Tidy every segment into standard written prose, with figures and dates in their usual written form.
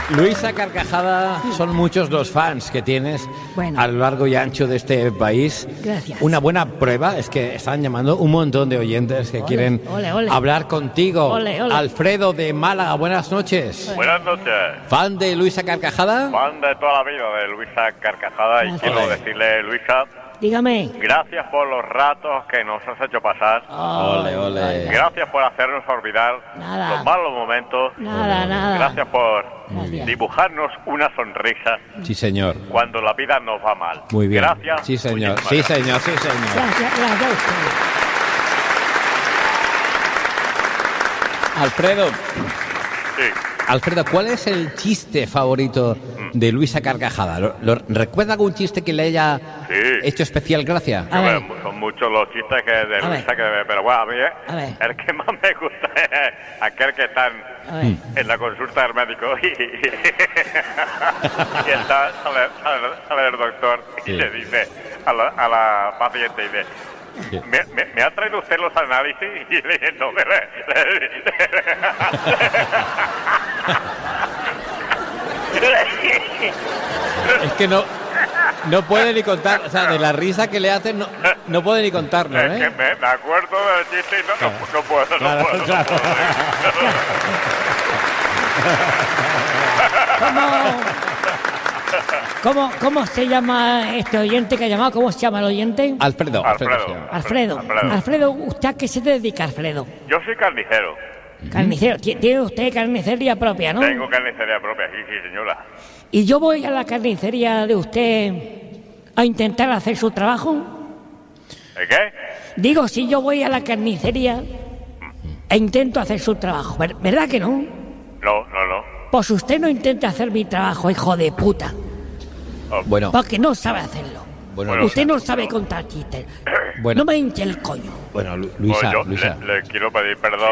Luisa Carcajada, son muchos los fans que tienes a lo largo y ancho de este país. Gracias. Una buena prueba es que están llamando un montón de oyentes que quieren hablar contigo. Alfredo de Málaga, buenas noches. Buenas noches. ¿Fan de Luisa Carcajada? Fan de toda la vida de Luisa Carcajada. Y quiero decirle, Luisa... Dígame. Gracias por los ratos que nos has hecho pasar. Ole, ole. Gracias por hacernos olvidar los malos momentos. Nada. Gracias por dibujarnos una sonrisa. Sí, señor. Cuando la vida nos va mal. Muy bien. Gracias. Sí, señor. Sí, señor. Sí, señor. Gracias a usted. Alfredo, ¿cuál es el chiste favorito de Luisa Carcajada? ¿Recuerda algún chiste que le haya hecho especial gracia? Son muchos los chistes que de Luisa, pero bueno, a mí el que más me gusta es aquel que está en la consulta del médico y está, sale el doctor y le dice a la paciente, dice... ¿Me ha traído usted los análisis? Y le dije, no, Es que no puede ni contar, o sea, de la risa que le hacen no puede ni contarlo, ¿eh? Es que me acuerdo del chiste y no puedo. ¿Cómo se llama este oyente que ha llamado? ¿Cómo se llama el oyente? Alfredo. Alfredo, ¿usted a qué se dedica, Alfredo? Yo soy carnicero. Carnicero. Tiene usted carnicería propia, ¿no? Tengo carnicería propia, sí, señora. ¿Y yo voy a la carnicería de usted a intentar hacer su trabajo? ¿De qué? Digo, si yo voy a la carnicería e intento hacer su trabajo, ¿verdad que no? No. Pues usted no intente hacer mi trabajo, hijo de puta. Bueno. Porque no sabe hacerlo. Bueno, usted no sabe contar chistes. No me hinche el coño. Bueno, Luisa. Le quiero pedir perdón.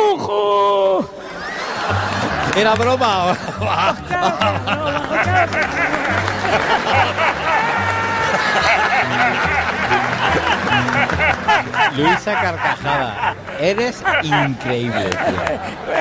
Era broma. Luisa Carcajada, eres increíble, tío.